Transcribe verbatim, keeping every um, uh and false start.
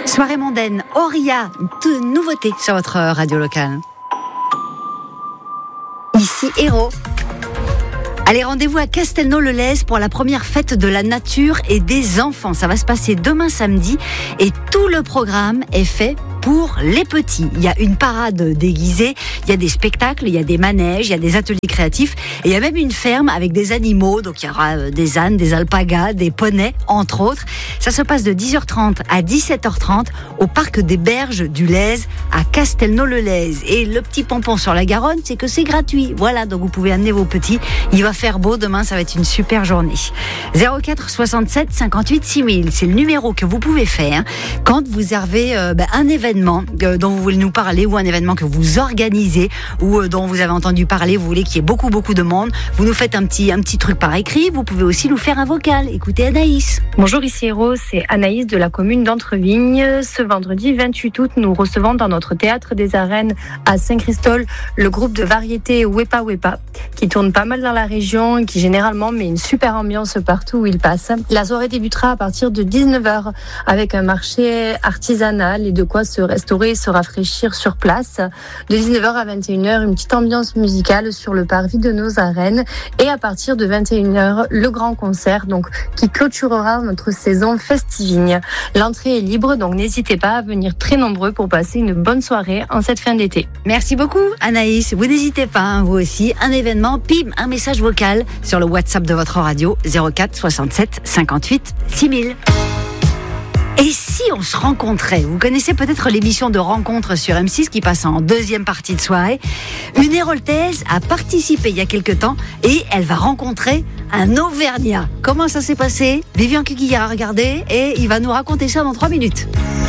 Soirée mondaine, Auria, toute nouveauté sur votre radio locale. Ici Héros. Allez, rendez-vous à Castelnau-le-Lez pour la première fête de la nature et des enfants. Ça va se passer demain samedi et tout le programme est fait pour les petits. Il y a une parade déguisée, il y a des spectacles, il y a des manèges, il y a des ateliers créatifs et il y a même une ferme avec des animaux. Donc il y aura des ânes, des alpagas, des poneys, entre autres. Ça se passe de dix heures trente à dix-sept heures trente au parc des Berges du Lez à Castelnau-le-Lez. Et le petit pompon sur la Garonne, c'est que c'est gratuit. Voilà, donc vous pouvez amener vos petits. Il va faire beau demain, ça va être une super journée. zéro quatre soixante-sept cinquante-huit six mille, c'est le numéro que vous pouvez faire quand vous avez euh, ben, un événement dont vous voulez nous parler ou un événement que vous organisez ou dont vous avez entendu parler, vous voulez qu'il y ait beaucoup beaucoup de monde, vous nous faites un petit, un petit truc par écrit, vous pouvez aussi nous faire un vocal. Écoutez Anaïs. Bonjour, ici Héros, c'est Anaïs de la commune d'Entrevignes. Ce vendredi vingt-huit août, nous recevons dans notre théâtre des Arènes à Saint-Christol le groupe de variété Wepa Wepa qui tourne pas mal dans la région et qui généralement met une super ambiance partout où il passe. La soirée débutera à partir de dix-neuf heures avec un marché artisanal et de quoi se restaurer et se rafraîchir sur place. De dix-neuf heures à vingt et une heures, une petite ambiance musicale sur le parvis de nos arènes. Et à partir de vingt et une heures, le grand concert donc, qui clôturera notre saison festivigne. L'entrée est libre, donc n'hésitez pas à venir très nombreux pour passer une bonne soirée en cette fin d'été. Merci beaucoup Anaïs. Vous n'hésitez pas, hein, vous aussi. Un événement, pim, un message vocal sur le WhatsApp de votre radio zéro quatre soixante-sept cinquante-huit six mille. Et si on se rencontrait? Vous connaissez peut-être l'émission de rencontre sur M six qui passe en deuxième partie de soirée. Une Héroltaise a participé il y a quelque temps et elle va rencontrer un Auvergnat. Comment ça s'est passé? Vivian Cuquillard a regardé et il va nous raconter ça dans trois minutes.